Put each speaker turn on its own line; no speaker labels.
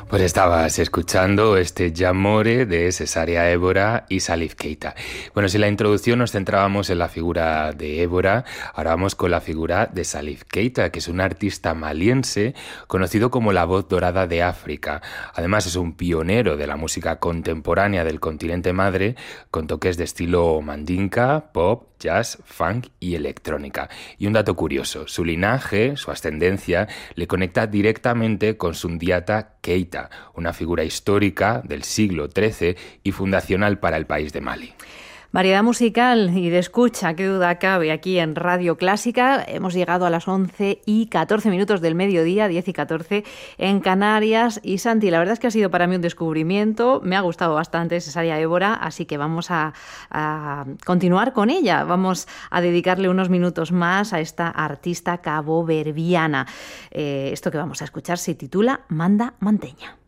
Pues estabas escuchando este J'amore de Cesarea Évora y Salif Keita. Bueno, si en la introducción nos centrábamos en la figura de Évora, ahora vamos con la figura de Salif Keita, que es un artista maliense conocido como la voz dorada de África. Además es un pionero de la música contemporánea del continente madre, con toques de estilo mandinka, pop, jazz, funk y electrónica. Y un dato curioso, su linaje, su ascendencia, le conecta directamente con Sundiata Keita, una figura histórica del siglo XIII y fundacional para el país de Mali.
Variedad musical y de escucha, qué duda cabe, aquí en Radio Clásica. Hemos llegado a las 11:14 del mediodía, 10:14 en Canarias. Y Santi, la verdad es que ha sido para mí un descubrimiento. Me ha gustado bastante Cesarea Évora, así que vamos a continuar con ella. Vamos a dedicarle unos minutos más a esta artista caboverdiana. Esto que vamos a escuchar se titula Manda Manteña.